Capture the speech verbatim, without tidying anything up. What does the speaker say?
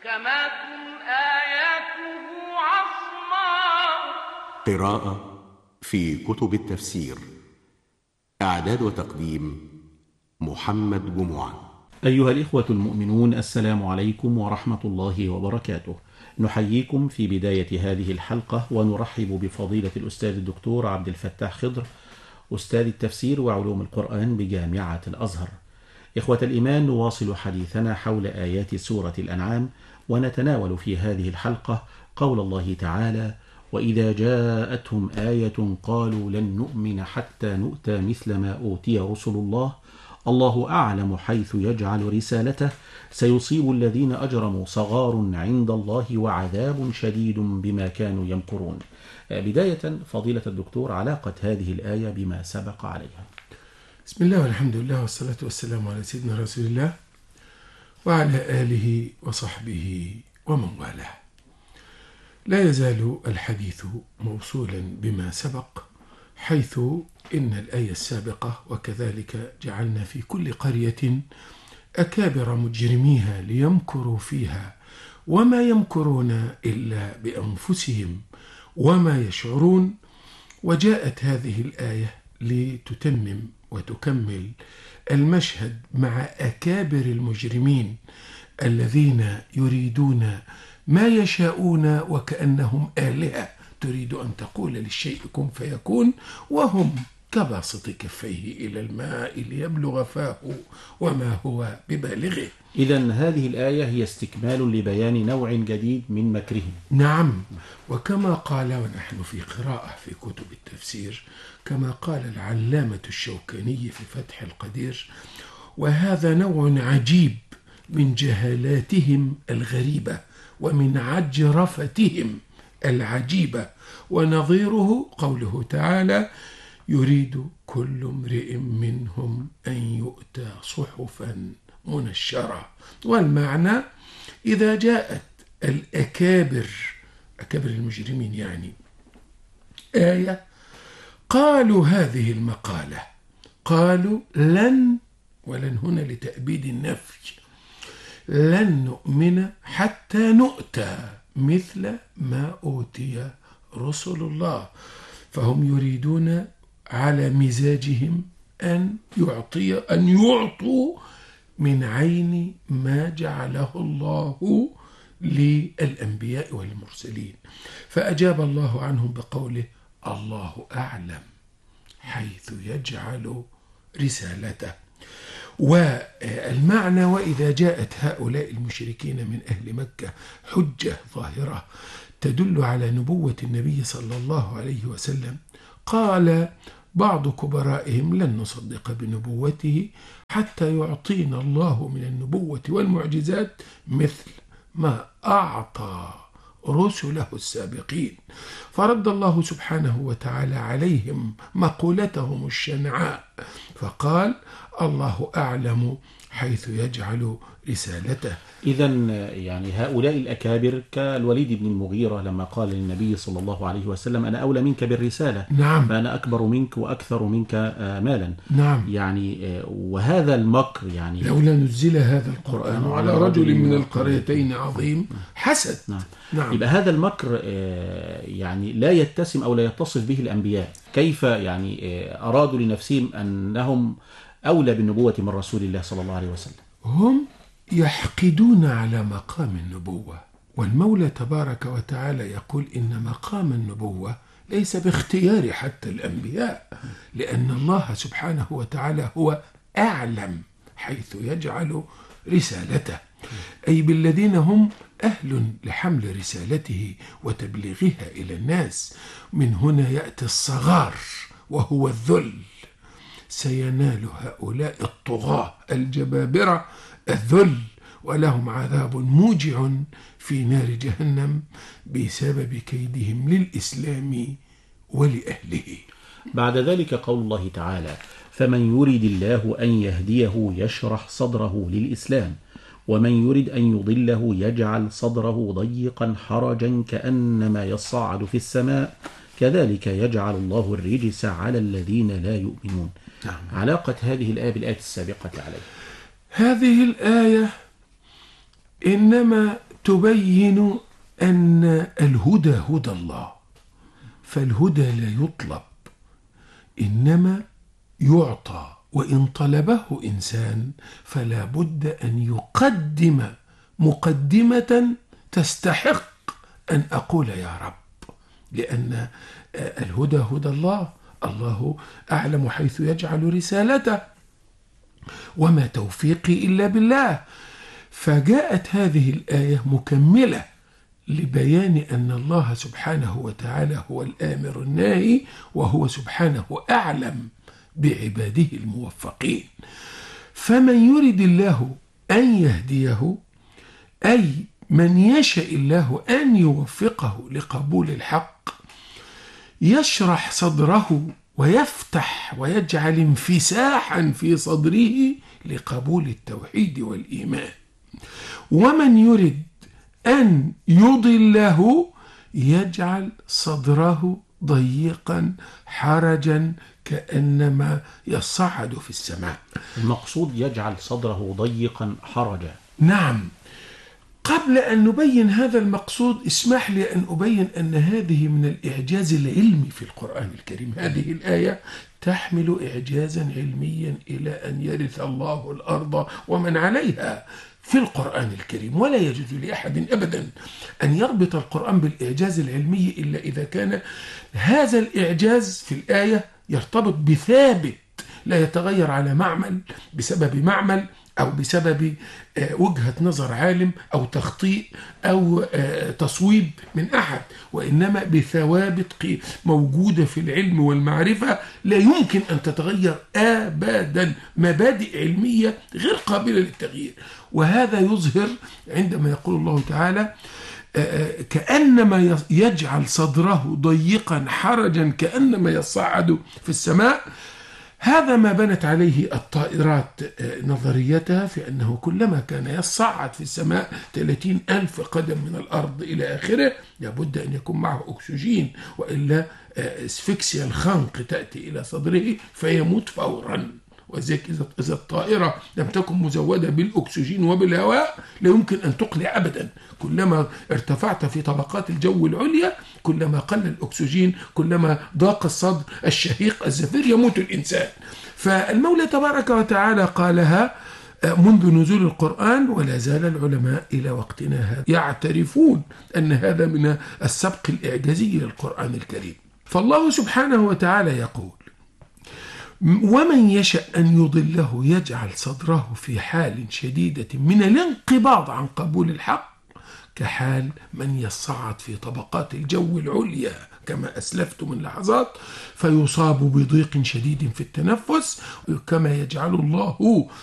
محكمات آياته عصماء. قراءة في كتب التفسير. إعداد وتقديم محمد جمعة. أيها الإخوة المؤمنون، السلام عليكم ورحمة الله وبركاته. نحييكم في بداية هذه الحلقة ونرحب بفضيلة الأستاذ الدكتور عبد الفتاح خضر، أستاذ التفسير وعلوم القرآن بجامعة الأزهر. إخوة الإيمان، نواصل حديثنا حول آيات سورة الأنعام، ونتناول في هذه الحلقة قول الله تعالى: وإذا جاءتهم آية قالوا لن نؤمن حتى نؤتى مثل ما أوتي رسل الله الله أعلم حيث يجعل رسالته سيصيب الذين أجرموا صغار عند الله وعذاب شديد بما كانوا يمكرون. بداية فضيلة الدكتور، علاقة هذه الآية بما سبق عليها. بسم الله والحمد لله والصلاة والسلام على سيدنا رسول الله وعلى آله وصحبه ومن والاه. لا يزال الحديث موصولا بما سبق، حيث إن الآية السابقة: وكذلك جعلنا في كل قرية أكابر مجرميها ليمكروا فيها وما يمكرون إلا بأنفسهم وما يشعرون. وجاءت هذه الآية لتتمم وتكمل المشهد مع أكابر المجرمين الذين يريدون ما يشاءون وكأنهم آلهة تريد أن تقول للشيء كن فيكون، وهم كباسط كفيه إلى الماء ليبلغ فاه وما هو ببالغه. إذن هذه الآية هي استكمال لبيان نوع جديد من مكرهم. نعم، وكما قال، ونحن في قراءة في كتب التفسير، كما قال العلامة الشوكاني في فتح القدير: وهذا نوع عجيب من جهالاتهم الغريبة ومن عجرفتهم العجيبة. ونظيره قوله تعالى: يريد كل امرئ منهم أن يؤتى صحفا منشرة. والمعنى: إذا جاءت الأكابر أكابر المجرمين يعني آية قالوا هذه المقالة، قالوا لن، ولن هنا لتأبيد النفي، لن نؤمن حتى نؤتى مثل ما أوتي رسل الله. فهم يريدون على مزاجهم أن يعطي أن يعطوا من عين ما جعله الله للأنبياء والمرسلين. فأجاب الله عنهم بقوله: الله أعلم حيث يجعل رسالته. والمعنى: وإذا جاءت هؤلاء المشركين من أهل مكة حجة ظاهرة تدل على نبوة النبي صلى الله عليه وسلم، قال بعض كبرائهم: لن نصدق بنبوته حتى يعطينا الله من النبوة والمعجزات مثل ما أعطى رسله السابقين. فرد الله سبحانه وتعالى عليهم مقولتهم الشنعاء فقال: الله أعلم حيث يجعل رسالته. إذن يعني هؤلاء الأكابر كالوليد بن المغيرة لما قال للنبي صلى الله عليه وسلم: أنا أولى منك بالرسالة. نعم. فأنا أكبر منك وأكثر منك مالا. نعم. يعني وهذا المكر، يعني لولا نزل هذا القرآن على رجل من القريتين عظيم حسد. نعم. نعم. يبقى هذا المكر يعني لا يتسم أو لا يتصف به الأنبياء. كيف يعني أرادوا لنفسهم أنهم أولى بالنبوة من رسول الله صلى الله عليه وسلم؟ هم يحقدون على مقام النبوة، والمولى تبارك وتعالى يقول: إن مقام النبوة ليس باختيار حتى الأنبياء، لأن الله سبحانه وتعالى هو أعلم حيث يجعل رسالته، أي بالذين هم أهل لحمل رسالته وتبليغها إلى الناس. من هنا يأتي الصغار وهو الذل. سينال هؤلاء الطغاة الجبابرة الذل، ولهم عذاب موجع في نار جهنم بسبب كيدهم للإسلام ولأهله. بعد ذلك قول الله تعالى: فمن يريد الله أن يهديه يشرح صدره للإسلام ومن يريد أن يضله يجعل صدره ضيقا حرجا كأنما يصعد في السماء كذلك يجعل الله الرجس على الذين لا يؤمنون. نعم. علاقة هذه الآية بالآية السابقة عليه. هذه الآية إنما تبين أن الهدى هدى الله، فالهدى لا يطلب إنما يعطى، وإن طلبه إنسان فلا بد أن يقدم مقدمة تستحق أن أقول يا رب، لأن الهدى هدى الله، الله أعلم حيث يجعل رسالته، وما توفيقي إلا بالله. فجاءت هذه الآية مكملة لبيان أن الله سبحانه وتعالى هو الآمر الناهي، وهو سبحانه أعلم بعباده الموفقين. فمن يرد الله أن يهديه، أي من يشاء الله أن يوفقه لقبول الحق، يشرح صدره ويفتح ويجعل انفساحا في صدره لقبول التوحيد والإيمان. ومن يرد أن يضله يجعل صدره ضيقا حرجا كأنما يصعد في السماء. المقصود يجعل صدره ضيقا حرجا. نعم. قبل أن نبين هذا المقصود اسمح لي أن أبين أن هذه من الإعجاز العلمي في القرآن الكريم. هذه الآية تحمل إعجازا علميا إلى أن يرث الله الأرض ومن عليها في القرآن الكريم، ولا يجوز لأحد أبدا أن يربط القرآن بالإعجاز العلمي إلا إذا كان هذا الإعجاز في الآية يرتبط بثابت لا يتغير على معمل بسبب معمل أو بسبب وجهة نظر عالم أو تخطيء أو تصويب من أحد، وإنما بثوابت موجودة في العلم والمعرفة لا يمكن أن تتغير أبدا، مبادئ علمية غير قابلة للتغيير. وهذا يظهر عندما يقول الله تعالى كأنما يجعل صدره ضيقا حرجا كأنما يصعد في السماء. هذا ما بنت عليه الطائرات نظريتها، في أنه كلما كان يصعد في السماء ثلاثين ألف قدم من الأرض إلى آخره لابد أن يكون معه أكسجين، وإلا اسفكسيا الخنق تأتي إلى صدره فيموت فورا. وذلك إذا الطائرة لم تكن مزودة بالأكسجين وبالهواء لا يمكن أن تقلع أبدا. كلما ارتفعت في طبقات الجو العليا كلما قل الأكسجين، كلما ضاق الصدر الشهيق الزفير يموت الإنسان. فالمولى تبارك وتعالى قالها منذ نزول القرآن، ولا زال العلماء إلى وقتنا هذا يعترفون أن هذا من السبق الإعجازي للقرآن الكريم. فالله سبحانه وتعالى يقول ومن يشاء أن يضله يجعل صدره في حال شديدة من الانقباض عن قبول الحق كحال من يصعد في طبقات الجو العليا كما أسلفت من لحظات فيصاب بضيق شديد في التنفس، كما يجعل الله